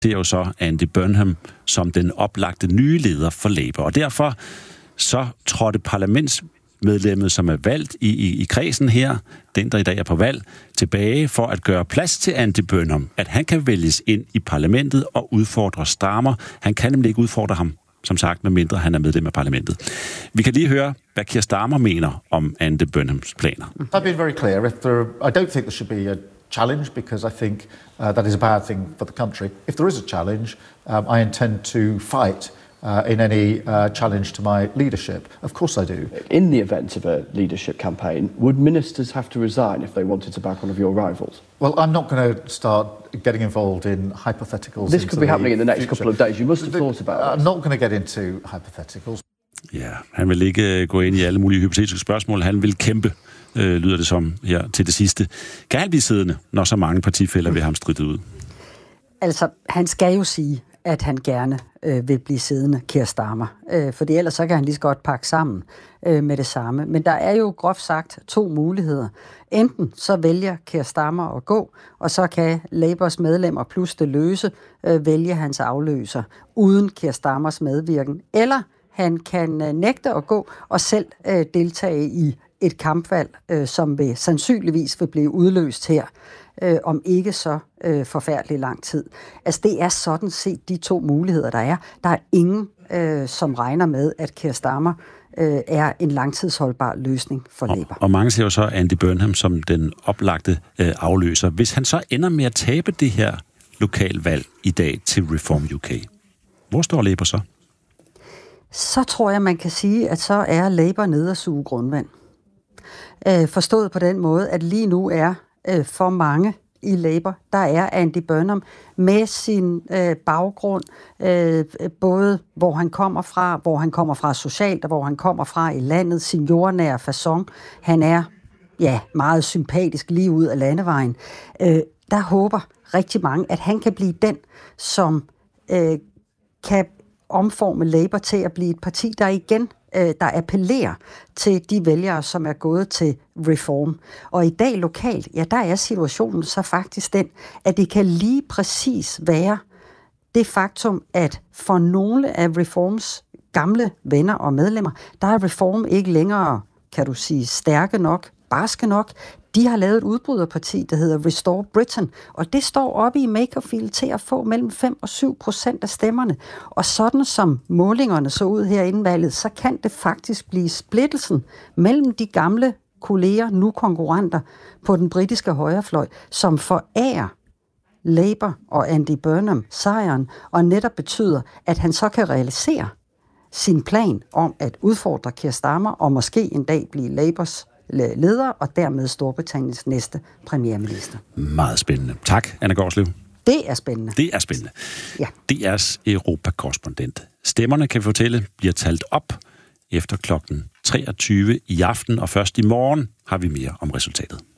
Det er jo så Andy Burnham som den oplagte nye leder for Labour. Og derfor så trådte parlamentsmedlemmet, som er valgt i kredsen her, den der i dag er på valg, tilbage for at gøre plads til Andy Burnham, at han kan vælges ind i parlamentet og udfordre Starmer. Han kan nemlig ikke udfordre ham, som sagt, medmindre han er medlem af parlamentet. Vi kan lige høre, hvad Keir Starmer mener om Andy Burnhams planer. I've been very clear. I don't think there should be a challenge because I think that is a bad thing for the country. If there is a challenge, I intend to fight in any challenge to my leadership. Of course I do. In the event of a leadership campaign, would ministers have to resign if they wanted to back one of your rivals? Well, I'm not going to start getting involved in hypotheticals. This could be happening in the next couple of days. You must have thought about it. I'm not going to get into hypotheticals. Ja, han vil ikke gå ind i alle mulige hypotetiske spørgsmål. Han vil kæmpe, lyder det som her til det sidste. Kan han blive siddende, når så mange partifæller vil ham stridte ud? Altså, han skal jo sige, at han gerne vil blive siddende, Keir Starmer. Fordi ellers så kan han lige så godt pakke sammen med det samme. Men der er jo groft sagt 2 muligheder. Enten så vælger Keir Starmer at gå, og så kan Labours medlemmer plus det løse vælge hans afløser uden Keir Starmers medvirken. Eller han kan nægte at gå og selv deltage i et kampvalg, som sandsynligvis vil blive udløst her om ikke så forfærdelig lang tid. Altså det er sådan set de 2 muligheder, der er. Der er ingen, som regner med, at Keir Starmer er en langtidsholdbar løsning for Labour. Og mange ser jo så Andy Burnham som den oplagte afløser. Hvis han så ender med at tabe det her lokalvalg i dag til Reform UK, hvor står Labour så? Så tror jeg, man kan sige, at så er Labour nede at suge grundvand. Forstået på den måde, at lige nu er for mange i Labour, der er Andy Burnham med sin baggrund, både hvor han kommer fra socialt, og hvor han kommer fra i landet, sin jordnære facon. Han er meget sympatisk lige ud af landevejen. Der håber rigtig mange, at han kan blive den, som kan omforme Labour til at blive et parti, der igen der appellerer til de vælgere, som er gået til Reform. Og i dag lokalt, der er situationen så faktisk den, at det kan lige præcis være det faktum, at for nogle af Reforms gamle venner og medlemmer, der er Reform ikke længere, kan du sige, stærke nok, barske nok. De har lavet et udbryderparti, der hedder Restore Britain, og det står oppe i Makerfield til at få mellem 5% og 7% af stemmerne. Og sådan som målingerne så ud her inden valget, så kan det faktisk blive splittelsen mellem de gamle kolleger, nu konkurrenter, på den britiske højrefløj, som forærer Labour og Andy Burnham sejren, og netop betyder, at han så kan realisere sin plan om at udfordre Keir Starmer og måske en dag blive Labours leder og dermed Storbritanniens næste premierminister. Meget spændende. Tak, Anna Gårdslev. Det er spændende. Det er spændende. Ja. DR's Europakorrespondent. Stemmerne, kan vi fortælle, bliver talt op efter klokken 23 i aften, og først i morgen har vi mere om resultatet.